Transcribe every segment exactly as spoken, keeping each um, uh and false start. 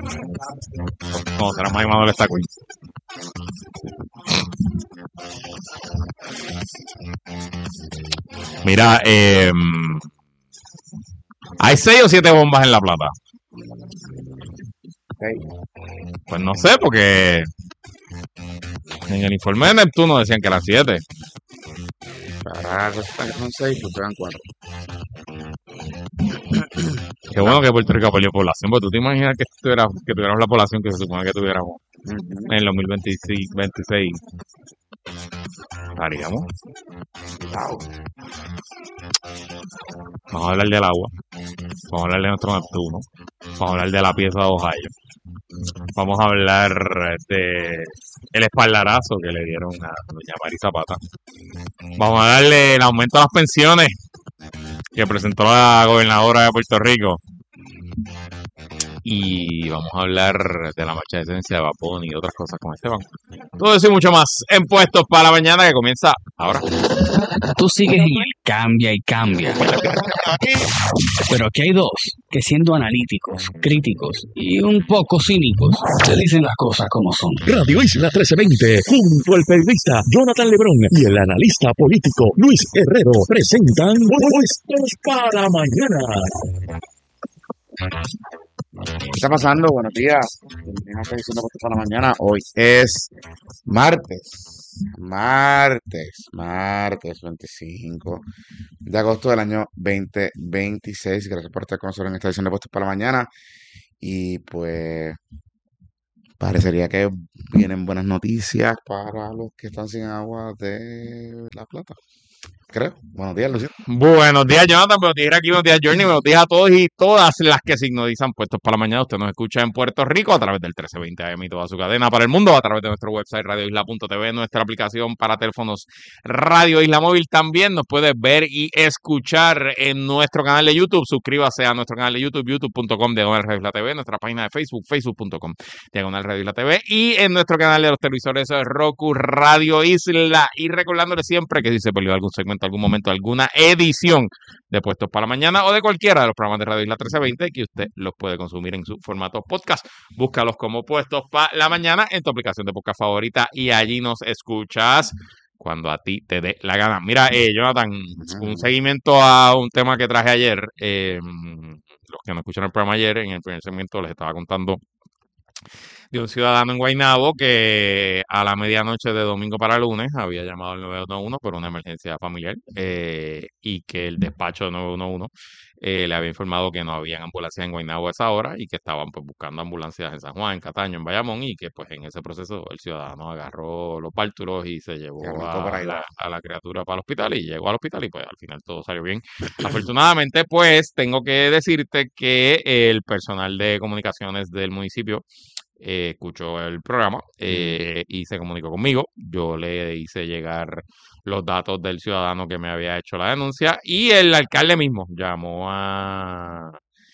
No, será más Manuel está cool. Mira, eh, ¿hay seis o siete bombas en La Plata? Okay. Pues no sé, porque en el informe de Neptuno decían que eran siete. Ahora resulta que son seis, pues eran cuatro. Qué bueno que Puerto Rico perdió población, porque tú te imaginas que, tuviera, que tuviéramos la población que se supone que tuviéramos Uh-huh. en el dos mil veintiséis. Haríamos. Wow. Vamos a hablar del agua. Vamos a hablar de nuestro Neptuno. Vamos a hablar de la pieza de Ohio. Vamos a hablar de el espaldarazo que le dieron a doña Mari Zapata. Vamos a darle el aumento a las pensiones que presentó la gobernadora de Puerto Rico. Y vamos a hablar de la marcha de esencia de Vapón y otras cosas con Esteban. Todo eso y mucho más en Puestos para la Mañana, que comienza ahora. Tú sigues en el cambia y cambia. Pero aquí hay dos que, siendo analíticos, críticos y un poco cínicos, te dicen las cosas como son. Radio Isla trece veinte, junto al periodista Jonathan Lebrón y el analista político Luis Herrero, presentan Puestos para Mañana. ¿Qué está pasando? Buenos días. Bienvenidos a esta edición de Puestos para la Mañana. Hoy es martes. Martes. Martes veinticinco de agosto del año veinte veintiséis. Gracias por estar con nosotros en esta edición de Puestos para la Mañana. Y pues parecería que vienen buenas noticias para los que están sin agua de La Plata. Creo. Buenos días, Lucio. Buenos días, Jonathan. Buenos días, aquí. Buenos días, Journey. Buenos días a todos y todas las que sintonizan Puestos para la Mañana. Usted nos escucha en Puerto Rico a través del trece veinte A M y toda su cadena para el mundo, a través de nuestro website radio isla punto t v, nuestra aplicación para teléfonos Radio Isla Móvil. También nos puede ver y escuchar en nuestro canal de YouTube. Suscríbase a nuestro canal de YouTube, youtube punto com diagonal Radio Isla T V, nuestra página de Facebook, facebook punto com diagonal Radio Isla T V, y en nuestro canal de los televisores Roku Radio Isla. Y recordándole siempre que si se perdió algún segmento, algún momento, alguna edición de Puestos para la Mañana o de cualquiera de los programas de Radio Isla trece veinte, que usted los puede consumir en su formato podcast. Búscalos como Puestos para la Mañana en tu aplicación de podcast favorita y allí nos escuchas cuando a ti te dé la gana. Mira, eh, Jonathan, un seguimiento a un tema que traje ayer. Eh, los que no escucharon el programa ayer, en el primer segmento les estaba contando de un ciudadano en Guaynabo que a la medianoche de domingo para lunes había llamado al nueve uno uno por una emergencia familiar, eh, y que el despacho de nueve uno uno eh, le había informado que no habían ambulancias en Guaynabo a esa hora y que estaban pues buscando ambulancias en San Juan, en Cataño, en Bayamón, y que pues en ese proceso el ciudadano agarró los bártulos y se llevó a la, a la criatura para el hospital y llegó al hospital y pues al final todo salió bien. Afortunadamente, pues tengo que decirte que el personal de comunicaciones del municipio Eh, escuchó el programa eh, y se comunicó conmigo. Yo le hice llegar los datos del ciudadano que me había hecho la denuncia y el alcalde mismo llamó a,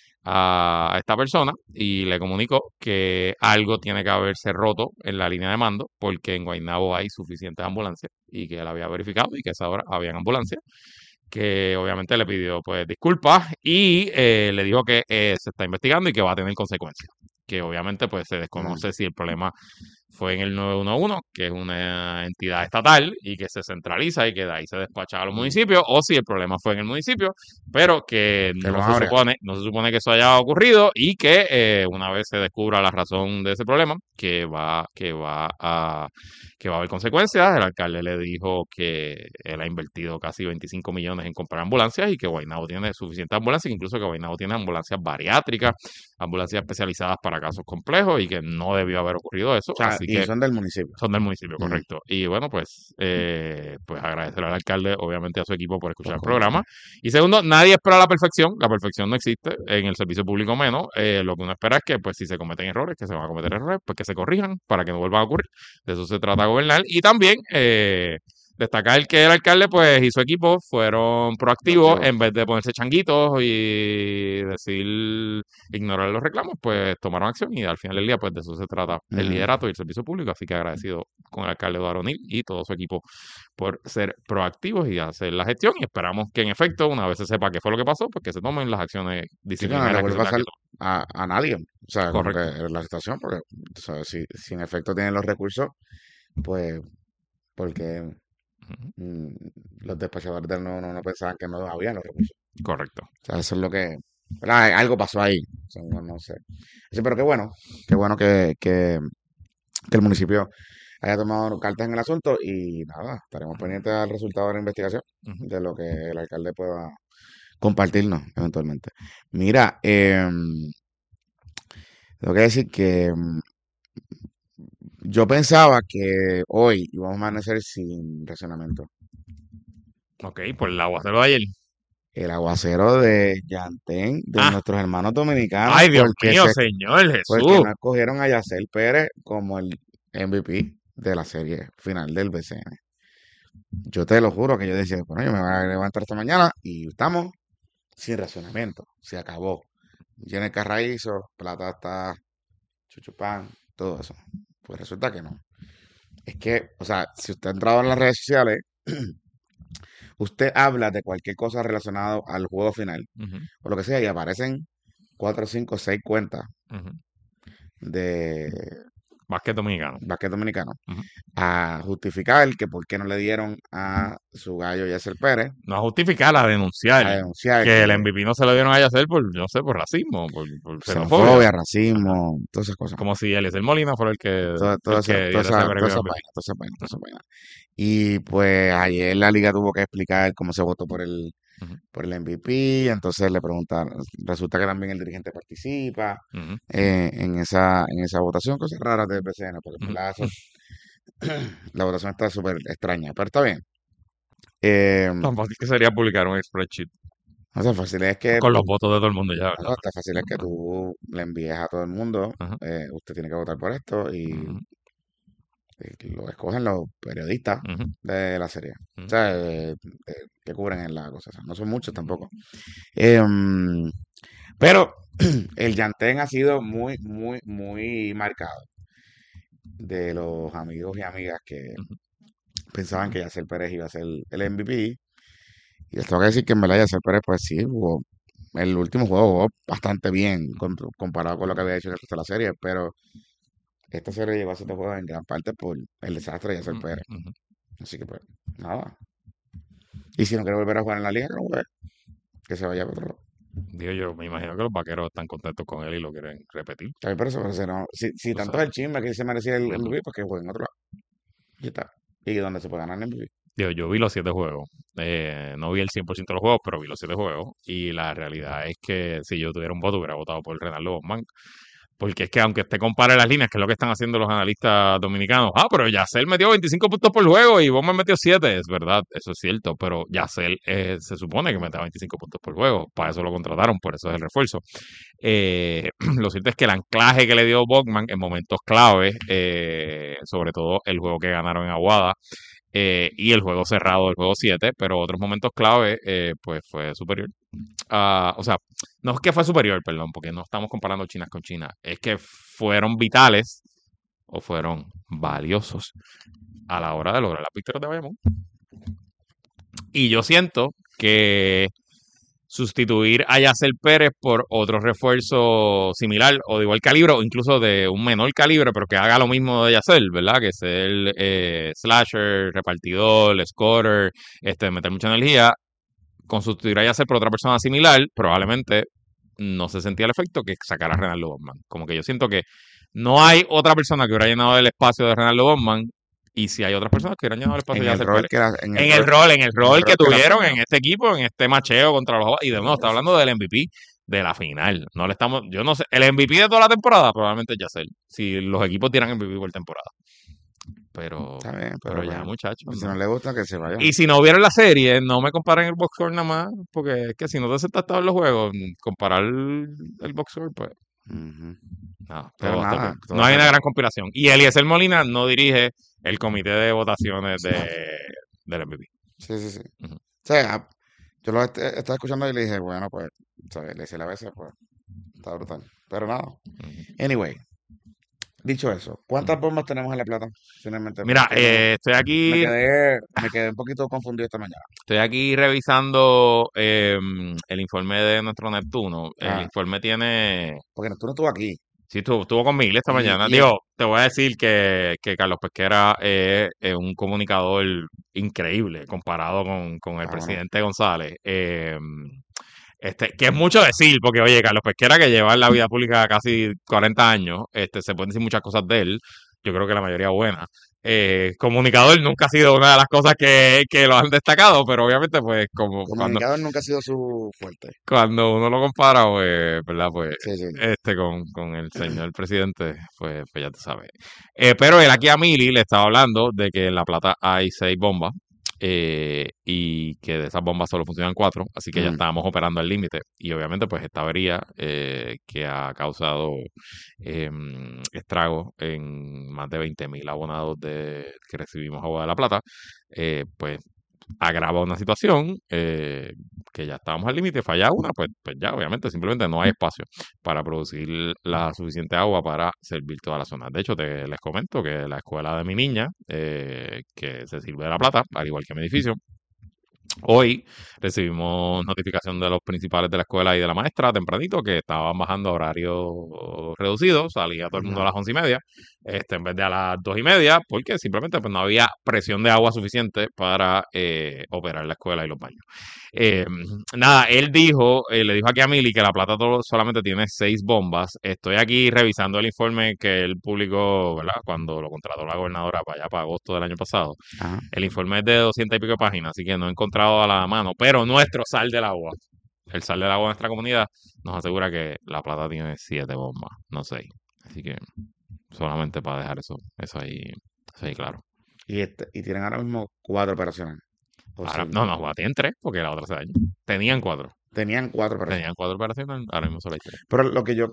a esta persona y le comunicó que algo tiene que haberse roto en la línea de mando porque en Guaynabo hay suficientes ambulancias y que él había verificado y que a esa hora habían ambulancias, que obviamente le pidió pues disculpas y eh, le dijo que eh, se está investigando y que va a tener consecuencias, que obviamente pues se desconoce mm. si el problema fue en el nueve uno uno, que es una entidad estatal y que se centraliza y que de ahí se despacha a los municipios, o si el problema fue en el municipio, pero que, que no, se supone, no se supone que eso haya ocurrido y que eh, una vez se descubra la razón de ese problema, que va, que va a que va a haber consecuencias. El alcalde le dijo que él ha invertido casi veinticinco millones en comprar ambulancias y que Guaynabo tiene suficientes ambulancias, incluso que Guaynabo tiene ambulancias bariátricas, ambulancias especializadas para casos complejos y que no debió haber ocurrido eso. O sea, así y que son del municipio. Son del municipio, Mm. correcto. Y bueno, pues, eh, pues agradecer al alcalde, obviamente a su equipo por escuchar el programa. Y segundo, nadie espera la perfección. La perfección no existe, en el servicio público menos. Eh, lo que uno espera es que, pues, si se cometen errores, que se van a cometer errores, pues que se corrijan para que no vuelvan a ocurrir. De eso se trata gobernar. Y también, eh, destacar que el alcalde pues y su equipo fueron proactivos Proactivo. en vez de ponerse changuitos y decir ignorar los reclamos, pues tomaron acción y al final del día pues de eso se trata el Ujú. liderato y el servicio público, así que agradecido con el alcalde Eduardo O'Neill y todo su equipo por ser proactivos y hacer la gestión y esperamos que en efecto una vez se sepa qué fue lo que pasó, pues que se tomen las acciones Sí, que no le disciplinarias que se vuelva a tengan pasar que tomar. a, a nadie. O sea, como que Correcto. la situación, porque tú sabes, si, si en efecto tienen los recursos, pues, porque Ujú. mm, los despachadores del no, no, no pensaban que no había los recursos. Correcto. O sea, eso es lo que, ¿verdad? Algo pasó ahí. O sea, no, no sé. Sí, pero qué bueno, qué bueno que, que, que el municipio haya tomado cartas en el asunto y nada, estaremos Ujú. pendientes al resultado de la investigación, Ujú. de lo que el alcalde pueda compartirnos eventualmente. Mira, em, tengo que decir que mm, yo pensaba que hoy íbamos a amanecer sin racionamiento. Ok, por el aguacero de ayer. El aguacero de Yantén, de Ah, nuestros hermanos dominicanos, ay, Dios porque mío, se, Señor porque Jesús. no escogieron a Yacel Pérez como el M V P de la serie final del B C N. Yo te lo juro que yo decía, bueno, yo me voy a levantar esta mañana y estamos sin racionamiento. Se acabó. Llena el carraízo, plata está chuchupán, todo eso. Pues resulta que no. Es que, o sea, si usted ha entrado en las redes sociales, usted habla de cualquier cosa relacionada al juego final, Ujú, o lo que sea, y aparecen cuatro, cinco, seis cuentas ujú. de Básquet dominicano. básquet dominicano Ujú. a justificar que por qué no le dieron a su gallo Yasser Pérez, No a justificar, a denunciar a denunciar que el que M V P no se lo dieron a Yacel por, no sé, por racismo, por, por xenofobia. xenofobia, Ajá. racismo, todas esas cosas. Como si Eliezer Molina fuera el que, Toda, toda el esa, que toda diera ese esa, premio todas de esas M V P. vainas, todas esas vainas, todas esas vainas. Y pues ayer la liga tuvo que explicar cómo se votó por el, Ujú, por el M V P, entonces le preguntaron, resulta que también el dirigente participa ujú, eh, en esa, en esa votación, cosas raras del B C N, porque en ujú. verdad eso- la votación está súper extraña, pero está bien. Eh, Tan fácil que sería publicar un spreadsheet no sé, fácil es que con los tú, votos de todo el mundo ya, no, ¿verdad? no, está fácil es que tú le envíes a todo el mundo, Ajá, eh, usted tiene que votar por esto y, ujú, y lo escogen los periodistas ujú, de la serie. O ujú, sea, eh, eh, que cubren en la cosa. O sea, no son muchos tampoco. Em, pero el Yantén ha sido muy, muy, muy marcado de los amigos y amigas que ujú. pensaban que Yacel Pérez iba a ser el M V P. Y les tengo que decir que en verdad Yacel Pérez, pues sí, jugó, el último juego jugó bastante bien con- comparado con lo que había hecho en el resto de la serie, pero esta serie llegó a siete juegos en gran parte por el desastre de Yacel Ujú, Pérez. ujú. Así que pues, nada. Y si no quiere volver a jugar en la liga, que no juegue, que se vaya a otro lado. Digo yo, me imagino que los vaqueros están contentos con él y lo quieren repetir. También por eso, pero si, no, si, si Tú tanto es sabes. el chisme que se merecía el Ujú. M V P, pues que juegue en otro lado. Y ya está. Y donde se puede ganar el M V P. Digo, yo vi los siete juegos. Eh, no vi el cien por ciento de los juegos, pero vi los siete juegos. Y la realidad es que si yo tuviera un voto, hubiera votado por Renaldo Bosman. Porque es que aunque usted compare las líneas, que es lo que están haciendo los analistas dominicanos, ah, pero Yacel metió veinticinco puntos por juego y Bosman metió siete, es verdad, eso es cierto, pero Yacel eh, se supone que mete veinticinco puntos por juego, para eso lo contrataron, por eso es el refuerzo. Eh, lo cierto es que el anclaje que le dio Bogman en momentos clave, eh, sobre todo el juego que ganaron en Aguada, eh, y el juego cerrado del juego siete, pero otros momentos clave, eh, pues fue superior. Ah, o sea, no es que fue superior, perdón, porque no estamos comparando chinas con China, es que fueron vitales o fueron valiosos a la hora de lograr la victoria de Bayamón. Y yo siento que sustituir a Yacel Pérez por otro refuerzo similar o de igual calibre o incluso de un menor calibre, pero que haga lo mismo de Yacel, ¿verdad? Que sea el eh, slasher, repartidor, scorer, este, meter mucha energía, con sustituir a Yacel por otra persona similar, probablemente no se sentía el efecto que sacara a Renaldo Bosman. Como que yo siento que no hay otra persona que hubiera llenado el espacio de Renaldo Bosman y si hay otras personas que hubieran llenado el espacio En de el Yacel rol Pérez. que la- en el En el rol, rol, en el en el rol que rol que la tuvieron tenía. en este equipo, en este macheo contra los y de nuevo, está hablando del M V P de la final. No le estamos, yo no sé, el M V P de toda la temporada probablemente es Yacel, si los equipos tiran M V P por temporada. Pero, Está bien, pero pero ya, pues, muchachos, si no no. le gusta, que se vaya. Y si no vieron la serie, no me comparen el box score nada más, porque es que si no te sentaste a ver los juegos, comparar el, el box score, pues Ujú. nada, Pero todo va a estar nada, bien. todo No hay una depende. gran conspiración. Y Eliezer Molina no dirige el comité de votaciones de, del M V P. Sí, sí, sí. Ujú. O sea, yo lo est- estaba escuchando y le dije, bueno, pues, ¿sabes? Le hice la veces, pues, está brutal. Pero nada. Ujú. Anyway, dicho eso, ¿cuántas Ujú. bombas tenemos en la plata? Finalmente, Mira, porque no, eh, estoy me aquí, quedé, me quedé un poquito confundido esta mañana. estoy aquí revisando eh, el informe de nuestro Neptuno. El Ah, informe tiene, porque tú no estuvo aquí. sí, estuvo, estuvo con Miguel esta Y, mañana. y el, Digo, te voy a decir que, que Carlos Pesquera es, es un comunicador increíble comparado con, con el ah, bueno, presidente González. Eh, este, que es mucho decir, porque oye, Carlos Pesquera, que lleva en la vida pública casi cuarenta años, este, se pueden decir muchas cosas de él, yo creo que la mayoría buenas. Eh, comunicador nunca ha sido una de las cosas que, que lo han destacado, pero obviamente, pues, como cuando, comunicador nunca ha sido su fuerte. cuando uno lo compara, pues, ¿verdad? Pues, Sí, sí. este, con, con el señor presidente, pues, pues ya tú sabes. Eh, pero él aquí a Mili le estaba hablando de que en La Plata hay seis bombas eh, y que de esas bombas solo funcionan cuatro, así que ya Mm, estábamos operando al límite. Y obviamente, pues, esta avería eh, que ha causado em, estragos en más de veinte mil abonados de, que recibimos Agua de La Plata, eh, pues agrava una situación eh, que ya estábamos al límite, falla una, pues, pues ya obviamente simplemente no hay espacio para producir la suficiente agua para servir toda la zona. De hecho, te, les comento que la escuela de mi niña, eh, que se sirve de La Plata, al igual que mi edificio, hoy recibimos notificación de los principales de la escuela y de la maestra tempranito que estaban bajando a horario reducido, salía todo el mundo a no. las once y media, este, en vez de a las dos y media, porque simplemente pues, no había presión de agua suficiente para eh, operar la escuela y los baños. Eh, nada, él dijo, eh, le dijo aquí a Mili que La Plata todo- solamente tiene seis bombas. Estoy aquí revisando el informe que él publicó, ¿verdad? Cuando lo contrató la gobernadora para allá, para agosto del año pasado. Ajá. El informe es de doscientas y pico de páginas, así que no he encontrado a la mano. Pero nuestro sal del agua, el sal del agua de nuestra comunidad, nos asegura que La Plata tiene siete bombas, no seis. Así que solamente para dejar eso, eso ahí, eso ahí claro. Y, este, y tienen ahora mismo cuatro operaciones. O Ahora, cinco. no, no, ahora tienen tres, porque la otra se dañó. Tenían cuatro. Tenían cuatro operaciones. Tenían cuatro operaciones, ahora mismo solo hay tres. Pero lo que yo,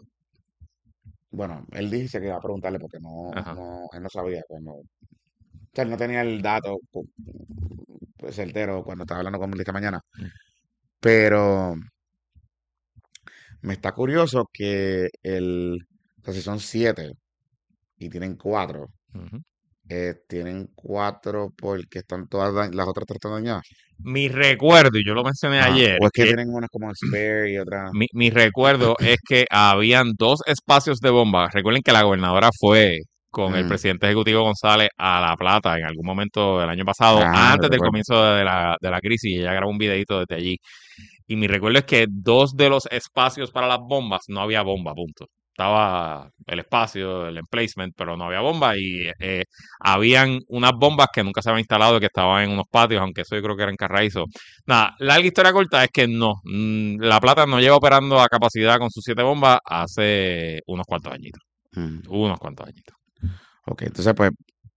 bueno, él dice que iba a preguntarle porque no, Ajá. no, él no sabía cuando, o sea, él no tenía el dato pu- pues, certero cuando estaba hablando con él esta mañana. Mm. Pero me está curioso que el, o sea, si son siete y tienen cuatro, Ujú. eh, tienen cuatro porque están todas, da- las otras tres están dañadas. Mi recuerdo, y yo lo mencioné Ajá. ayer, O es que que tienen unas como spare y otras. mi, mi recuerdo es que habían dos espacios de bomba. Recuerden que la gobernadora fue con el Mm. presidente ejecutivo González a La Plata en algún momento del año pasado, Ah, antes del recuerdo. comienzo de la, de la crisis, y ella grabó un videito desde allí. Y mi recuerdo es que dos de los espacios para las bombas no había bomba, punto. Estaba el espacio, el emplacement, pero no había bomba y eh, habían unas bombas que nunca se habían instalado, que estaban en unos patios, aunque eso yo creo que era en Carraízo. Nada, larga historia corta es que no, mm, La Plata no lleva operando a capacidad con sus siete bombas hace unos cuantos añitos, Mm. unos cuantos añitos. Ok, entonces pues,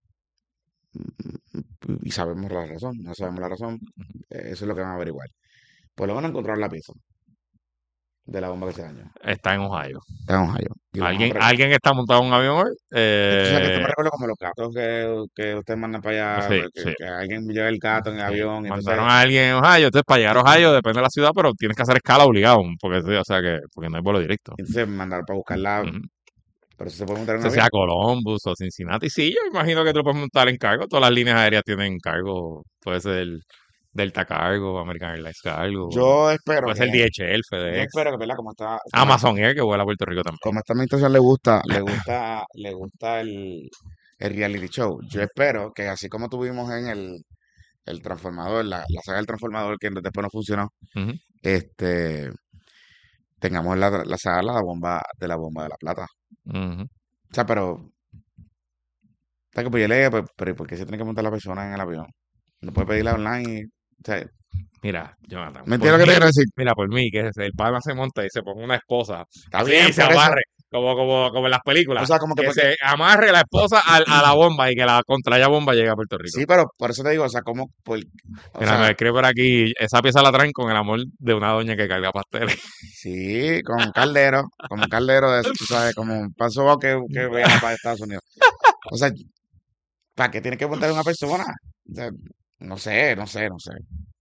mm, y sabemos la razón, no sabemos la razón, eh, eso es lo que vamos a averiguar. Por lo menos encontrar la pieza de la bomba que se dañó. Está en Ohio. Está en Ohio. Y lo vamos a ¿Alguien, arreglar. alguien está montado en un avión hoy? Esto, o sea, que esto Eh, me recuerda como los gatos que, que ustedes mandan para allá, sí, que, sí. que alguien lleva el gato en el Sí, avión, y mandaron entonces, a alguien en Ohio, entonces para llegar a Ohio depende de la ciudad, pero tienes que hacer escala obligado, porque sí, o sea que porque no hay vuelo directo. entonces mandar para buscarla, Ujú. pero eso se puede montar en un O sea, avión. Columbus o Cincinnati, sí, yo imagino que tú lo puedes montar en cargo, todas las líneas aéreas tienen cargo, puede ser Delta Cargo, American Airlines Cargo, Yo espero puede que, ser D H L, yo FedEx, espero que, ¿verdad? Como está, como, Amazon Air que vuela a Puerto Rico también. como a esta administración le gusta, le gusta, le gusta el, el reality show. Yo espero que así como tuvimos en el, el Transformador, la, la saga del Transformador, que después no funcionó, Ujú. este, tengamos la, la saga de la bomba, de la bomba de la plata. Ujú. O sea, pero, o sea, que pues yo le digo, pues, pero ¿por qué se tiene que montar la persona en el avión? No puede pedirla online. y- o sea, Mira, Jonathan, ¿me por entiendes lo que te mí, quiero decir? mira, por mí, que el pana se monta y se pone una esposa, Está así bien, se por eso. amarre, como, como, como en las O películas, sea, como que que porque, se amarre la esposa al- a, la bomba y que la contraria bomba llegue a Puerto Rico. sí, pero por eso te digo, o sea, como, por, o Mira, me sea, escribe por aquí, esa pieza la traen con el amor de una doña que carga pasteles. sí, con un caldero, como un caldero de eso, tú sabes, como un paso que, que viaja para Estados Unidos. O sea, ¿para qué tiene que montar una persona? O sea, no sé, no sé, no sé.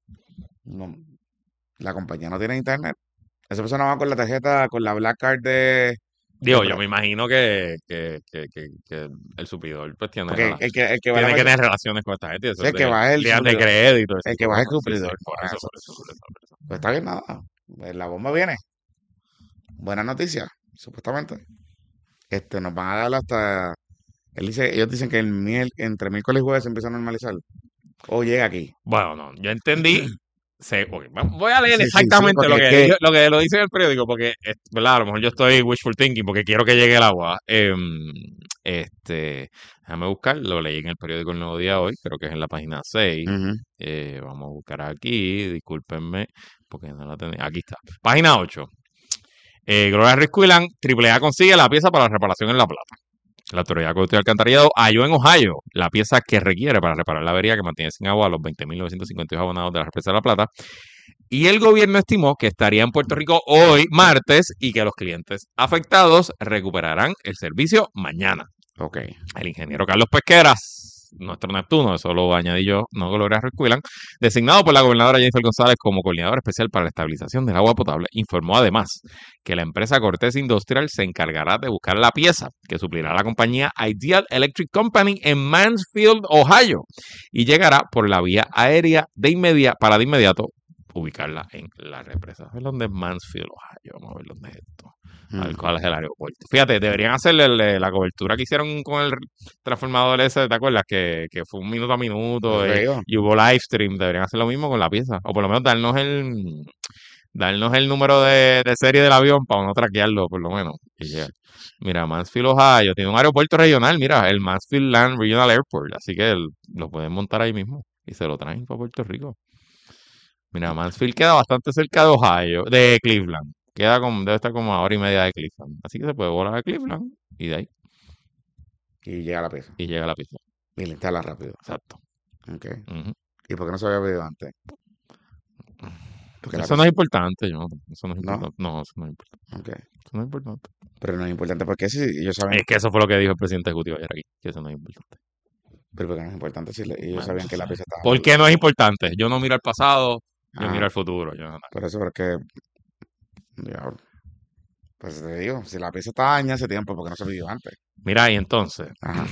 No, la compañía no tiene internet. Esa persona va con la tarjeta, con la Black Card de, de Digo, yo pre- me imagino que, que, que, que, que el supidor pues tiene, porque rela- el que, el que va a la tiene que persona, tener relaciones con esta gente, y eso sí, es el que de va es el líneas de suplidor, crédito, ese el que tipo de va es el cosas. Sí, sí, suplidor, por por eso, eso. por eso, por eso, por eso. Pues está bien, nada. Pues la bomba viene. Buena noticia, supuestamente. Este, nos van a dar hasta, él dice, ellos dicen que el miel, entre miércoles y jueves se empieza a normalizar. O llega aquí. Bueno, no, yo entendí. se- ok, vamos- voy a leer Sí, sí, sí, exactamente porque lo es que, que, dijo- lo que lo dice en el periódico, porque, es- ¿verdad? A lo mejor yo estoy wishful thinking porque quiero que llegue el agua. Em, este, déjame buscar, lo leí en el periódico El Nuevo Día hoy, creo que es en la página seis. ujú, Eh, vamos a buscar aquí, discúlpenme, porque no la tenía. Aquí está. Página ocho. Eh, Gloria Ruiz Quilan, Triple A consigue la pieza para la reparación en La Plata. La Autoridad de Acueducto y Alcantarillado halló en Ohio la pieza que requiere para reparar la avería que mantiene sin agua a los veinte mil novecientos cincuenta y dos abonados de la Represa de La Plata. Y el gobierno estimó que estaría en Puerto Rico hoy, martes, y que los clientes afectados recuperarán el servicio mañana. ok. El ingeniero Carlos Pesqueras, nuestro Neptuno, eso lo añadí yo, no Gloria Ruiz Quilan, designado por la gobernadora Jennifer González como coordinador especial para la estabilización del agua potable, informó además que la empresa Cortés Industrial se encargará de buscar la pieza que suplirá a la compañía Ideal Electric Company en Mansfield, Ohio, y llegará por la vía aérea de inmediato, para de inmediato ubicarla en la represa. A ver dónde es Mansfield, Ohio. Vamos a ver dónde es esto. A ver Ujú. cuál es el aeropuerto. Fíjate, deberían hacerle el- la cobertura que hicieron con el transformador ese, ¿te acuerdas? Que, que fue un minuto a Por minuto eso te y, digo. y hubo live stream. Deberían hacer lo mismo con la pieza. O por lo menos darnos el darnos el número de, de serie del avión para no traquearlo, por lo menos. Y ya. Mira, Mansfield, Ohio, tiene un aeropuerto regional, mira, el Mansfield Land Regional Airport. Así que el- lo pueden montar ahí mismo y se lo traen para Puerto Rico. Mira, Mansfield queda bastante cerca de Ohio, de Cleveland. Queda como, debe estar como a hora y media de Cleveland. Así que se puede volar a Cleveland y de ahí, Y llega la pieza. y llega a la pista. Y la instala rápido. Exacto. Ok. Ujú. ¿Y por qué no se había pedido antes? Porque la Eso no es pieza. importante, yo. Eso no es No. importante. No, eso no es importante. Ok. Eso no es importante. Pero no es importante porque si ellos saben. Es que eso fue lo que dijo el presidente ejecutivo ayer aquí, que eso no es importante. Pero porque no es importante si le- ellos Bueno, sabían que la pieza estaba ¿por mal. qué no es importante? Yo no miro al pasado, yo Ah, miro al futuro. Yo, por eso, porque. Diablo. Pues te digo, si la pieza estaba dañada hace tiempo, porque no se pidió antes. Mira, y entonces, Ajá.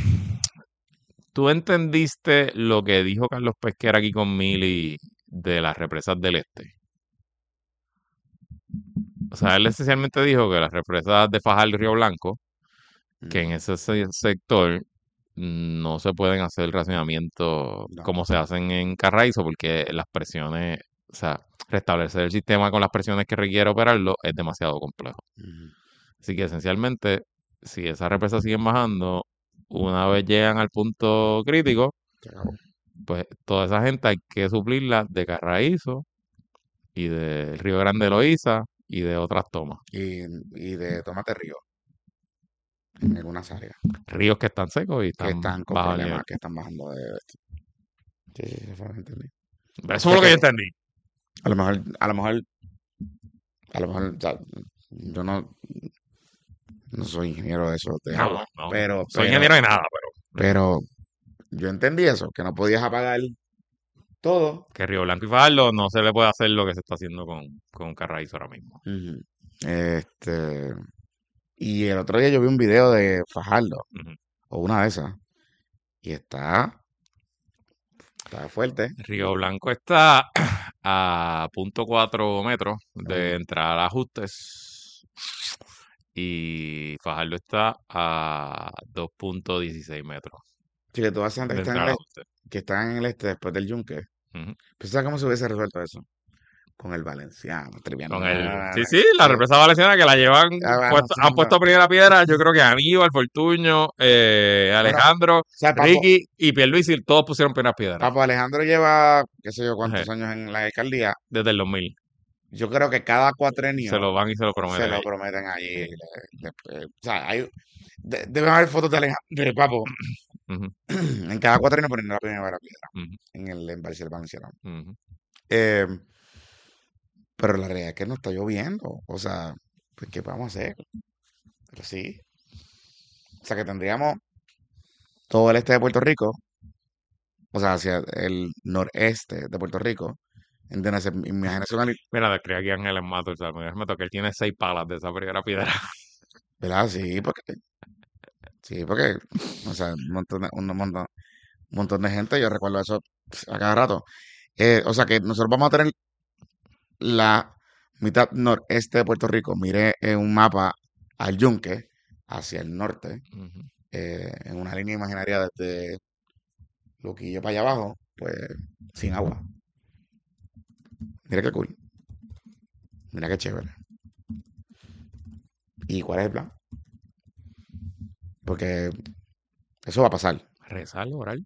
¿tú entendiste lo que dijo Carlos Pesquera aquí con Mili de las represas del este? O sea, él esencialmente dijo que las represas de Fajardo y Río Blanco, que en Mm, ese se- sector no se pueden hacer racionamientos No. como se hacen en Carraízo, porque las presiones, o sea, restablecer el sistema con las presiones que requiere operarlo es demasiado complejo. Ujú. Así que esencialmente, si esas represas siguen bajando, una vez llegan al punto crítico, Se acabó. pues toda esa gente hay que suplirla de Carraízo y del Río Grande de Loíza y de otras tomas. Y, y de tomate río. En algunas áreas. Ríos que están secos y Que están están con bajo el problemas, nivel. que están bajando de. Sí, sí, eso fue lo que entendí. Pero eso fue lo que yo entendí. A lo mejor, a lo mejor, a lo mejor, o sea, yo no, no soy ingeniero de eso, de No, agua, no, pero, soy pero, ingeniero de nada, pero pero yo entendí eso, que no podías apagar todo. que Río Blanco y Fajardo no se le puede hacer lo que se está haciendo con, con Carraízo ahora mismo. Ujú. Este, y el otro día yo vi un video de Fajardo, Ujú. o una de esas, y está, está fuerte. Río Blanco está a punto cuatro metros de Ujú. entrar a ajustes y Fajardo está a dos punto dieciséis metros Sí, que tú haces antes de que están en entrar el a este, ajustes. que están en el este después del yunque. Ujú. Pues ¿sabes cómo se hubiese resuelto eso? Con el valenciano, triviando. Con el, sí, sí, la represa valenciana que la llevan, puesto, han Avanzando. puesto a primera piedra, yo creo que Aníbal, Fortuño, eh, Bueno, Alejandro, o sea, Papo, Ricky y Pierluisi, todos pusieron primeras piedras Papo Alejandro lleva, qué sé yo, Ajá, cuántos años en la alcaldía. desde el dos mil. Yo creo que cada Se cuatrenio lo van y se lo se prometen lo ahí. prometen allí. le- le- o sea, hay, de- deben haber fotos de Alejandro, de Papo, Ujú, en cada cuatrenio poniendo la primera piedra ujú, en el embalse del Valenciano. ujú. Eh, pero la realidad es que no está lloviendo. O sea, pues, ¿qué vamos a hacer? Pero sí. O sea, que tendríamos todo el este de Puerto Rico o sea, hacia el noreste de Puerto Rico, entiéndase, imagínese una, li- Mira, describe aquí a Ángel en Mato, o sea, me toca que él tiene seis palas de esa primera piedra. ¿verdad? Sí, porque, sí, porque, o sea, un montón de, un montón, un montón de gente, yo recuerdo eso pf, a cada rato. Eh, o sea, que nosotros vamos a tener la mitad noreste de Puerto Rico, mire en un mapa al Yunque, hacia el norte, Ujú. eh, en una línea imaginaria desde Luquillo para allá abajo, pues sin agua. Mira qué cool, mira qué chévere. ¿Y cuál es el plan? Porque eso va a pasar. Rezar, orar.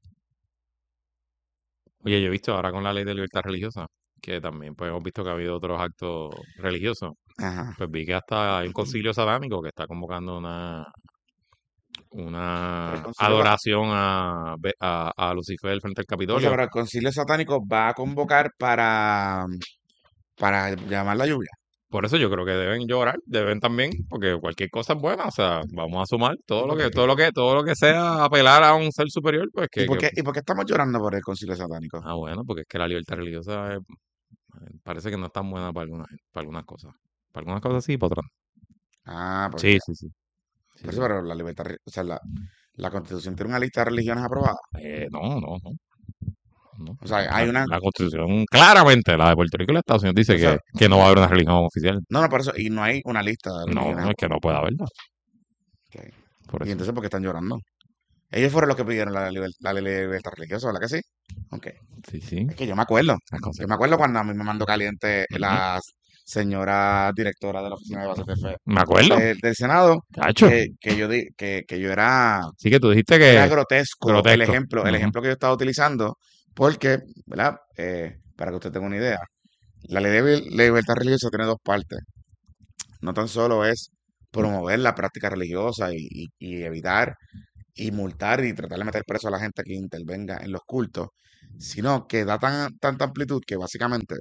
Oye, yo he visto ahora con la ley de libertad religiosa, que también pues hemos visto que ha habido otros actos religiosos. Ajá. Pues vi que hasta hay un concilio satánico que está convocando una, El una concilio va, adoración a, Be- a, a Lucifer frente al o sea, Capitolio. pero el concilio satánico va a convocar para, para llamar la lluvia. Por eso yo creo que deben llorar, deben también, porque cualquier cosa es buena, o sea, vamos a sumar ¿Y todo lo por que, qué, y todo por lo qué, que, todo lo que sea apelar a un ser superior, pues y que, por que qué, y por qué estamos llorando por el concilio satánico? ah, bueno, porque es que la libertad religiosa es- parece que no es tan buena para algunas, para algunas cosas. Para algunas cosas sí, para otras no. Ah, Sí, porque, sí, sí. Sí, por sí. eso, pero la libertad, re- o sea, la, la constitución tiene una lista de religiones aprobadas. Eh, no, no, no. No. O sea, La, hay una, la Constitución, claramente, la de Puerto Rico y los Estados Unidos dice o sea, que, que no va a haber una religión oficial. no, no, por eso, y no hay una lista de religiones No, es que no puede haberla. aprobadas. Ok. Por Y eso. entonces, ¿por qué están llorando? Ellos fueron los que pidieron la, liber- la ley de libertad religiosa, ¿verdad que sí? Ok. Sí, sí. Es que yo me acuerdo. Las Yo me acuerdo consecuencias. cuando a mí me mandó caliente Ujú. la señora directora de la Oficina de Bases de Fe Me acuerdo, de- del Senado, cacho. que, que yo di, que, que yo era, Sí que tú dijiste era que grotesco el grotesco. ejemplo, el Ujú. ejemplo que yo estaba utilizando, porque, ¿verdad? Eh, para que usted tenga una idea, la ley de li- libertad religiosa tiene dos partes. No tan solo es promover la práctica religiosa y, y- y evitar y multar y tratar de meter preso a la gente que intervenga en los cultos, sino que da tan, tanta amplitud que básicamente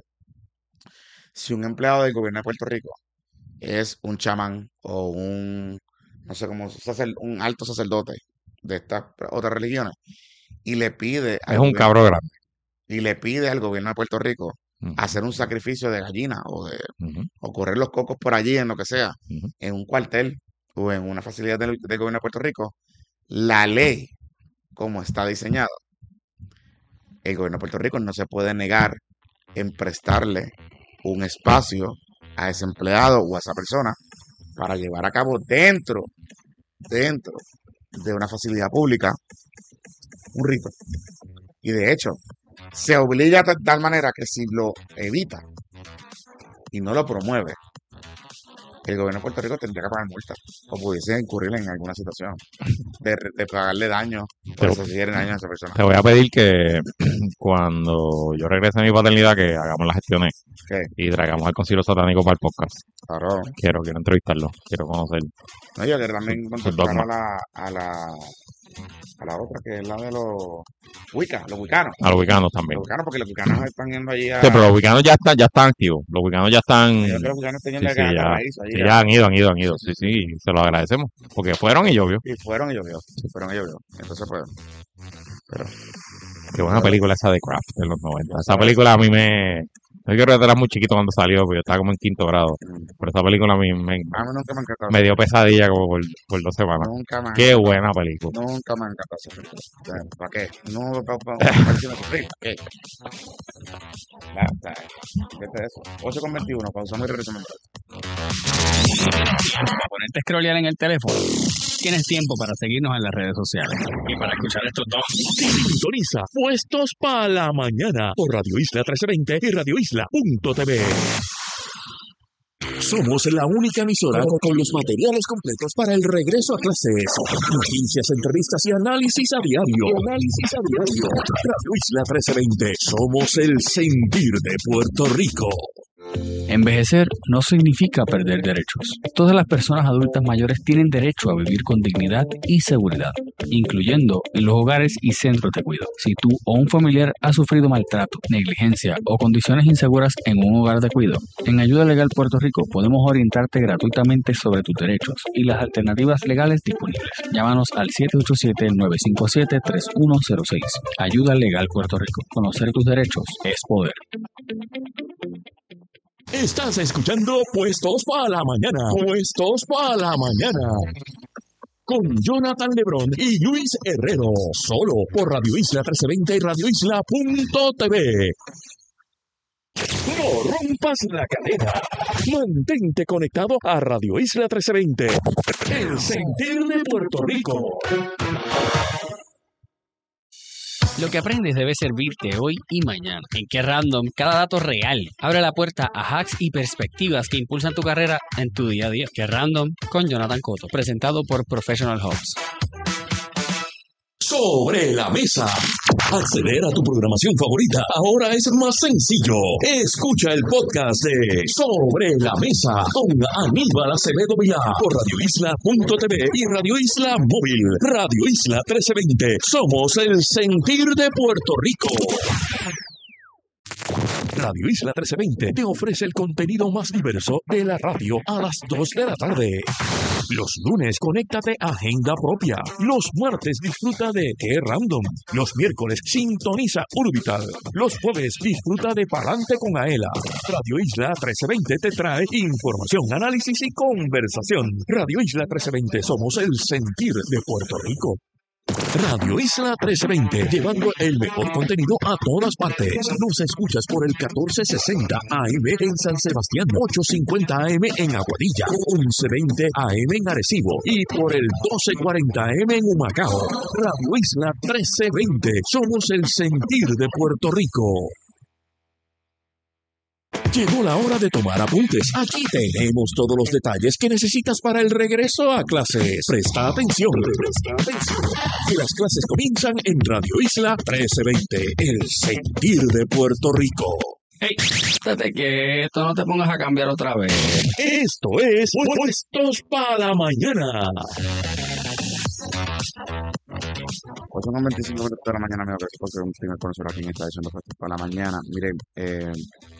si un empleado del gobierno de Puerto Rico es un chamán o un, no sé cómo, sacer- un alto sacerdote de estas otras religiones y le pide Es al un gobierno cabro grande. y le pide al gobierno de Puerto Rico Ujú, hacer un sacrificio de gallina o de ujú, o correr los cocos por allí en lo que sea, ujú. en un cuartel o en una facilidad del, del gobierno de Puerto Rico, la ley como está diseñada, el gobierno de Puerto Rico no se puede negar en prestarle un espacio a ese empleado o a esa persona para llevar a cabo dentro, dentro de una facilidad pública un rito. Y de hecho, se obliga de tal manera que si lo evita y no lo promueve, el gobierno de Puerto Rico tendría que pagar multas o pudiese incurrir en alguna situación de, de pagarle daño Te, por recibir daño a esa persona. te voy a pedir que cuando yo regrese a mi paternidad, que hagamos las gestiones ¿Qué? y traigamos al concilio satánico para el podcast. Claro. Quiero, quiero entrevistarlo, quiero conocer No, yo quiero también sus contactar a dogmas. la, a la, a la otra, que es la de los Wicca, los wicanos. A los wicanos también. Los wicanos, porque los wicanos están yendo allí Sí, a. pero los wicanos ya están, ya están activos. Los wicanos ya están. Yo creo que los wicanos están Sí, yendo sí, a ya, paraíso allí. sí, a- ya han ido, han ido, han ido. Sí, sí, se lo agradecemos. Porque fueron y llovió. Y fueron y llovió. Fueron y llovió. Entonces, pues. Pero. Qué buena pero, película esa de Craft de los noventa. ya Esa sabes. película a mí me. Yo creo que era muy chiquito cuando salió, porque yo estaba como en quinto grado. mm, Pero esa película a mí me, A mí nunca me ha encantado me esa dio película. pesadilla como por, por dos semanas. Nunca me ha Qué encantado. buena película. Nunca me ha encantado esa película. O sea, ¿para qué? No, para pa, pa, pa, sufrir. ¿Para qué? La, la, vete de eso. ocho con veintiuno, pausamos y regresamos. Para ponerte a scrollear en el teléfono, tienes tiempo para seguirnos en las redes sociales y para escuchar estos dos. Sintoniza Puestos para la Mañana por Radio Isla trece veinte y radio isla punto t v. Somos la única emisora con, con los materiales completos para el regreso a clases. Noticias, entrevistas y análisis a diario. Y análisis a diario. Radio Isla trece veinte. Somos el sentir de Puerto Rico. Envejecer no significa perder derechos. Todas las personas adultas mayores tienen derecho a vivir con dignidad y seguridad, incluyendo en los hogares y centros de cuidado. Si tú o un familiar ha sufrido maltrato, negligencia o condiciones inseguras en un hogar de cuidado, en Ayuda Legal Puerto Rico podemos orientarte gratuitamente sobre tus derechos y las alternativas legales disponibles. Llámanos al siete ocho siete, nueve cinco siete, tres uno cero seis. Ayuda Legal Puerto Rico. Conocer tus derechos es poder. Estás escuchando Puestos para la Mañana. Puestos para la Mañana. Con Jonathan Lebrón y Luis Herrero. Solo por Radio Isla trece veinte y radio isla punto t v. No rompas la cadena. Mantente conectado a Radio Isla trece veinte. El sentir de Puerto Rico. Lo que aprendes debe servirte hoy y mañana. En Qué Random, cada dato real abre la puerta a hacks y perspectivas que impulsan tu carrera en tu día a día. Qué Random con Jonathan Cotto, presentado por Professional Hubs. Sobre la mesa. Acceder a tu programación favorita ahora es más sencillo. Escucha el podcast de Sobre la Mesa con Aníbal Acevedo Vilá por radio isla punto t v y Radio Isla Móvil. Radio Isla trece veinte. Somos el sentir de Puerto Rico. Radio Isla trece veinte te ofrece el contenido más diverso de la radio a las dos de la tarde. Los lunes, conéctate a Agenda Propia. Los martes, disfruta de Qué Random. Los miércoles, sintoniza Urbital. Los jueves, disfruta de Palante con Aela. Radio Isla trece veinte te trae información, análisis y conversación. Radio Isla trece veinte, somos el sentir de Puerto Rico. Radio Isla trece veinte, llevando el mejor contenido a todas partes. Nos escuchas por el catorce sesenta A M en San Sebastián, ochocientos cincuenta A M en Aguadilla, once veinte A M en Arecibo y por el doce cuarenta A M en Humacao. Radio Isla trece veinte, somos el sentir de Puerto Rico. Llegó la hora de tomar apuntes. Aquí tenemos todos los detalles que necesitas para el regreso a clases. Presta atención. Presta atención. Que las clases comienzan en Radio Isla trece veinte, el sentir de Puerto Rico. Hey, estate quieto, no te pongas a cambiar otra vez. Esto es Puestos para la Mañana. ocho con veinticinco minutos de la mañana, me voy a porque un primer conocedor aquí me está diciendo Puestos para la Mañana. Miren, eh...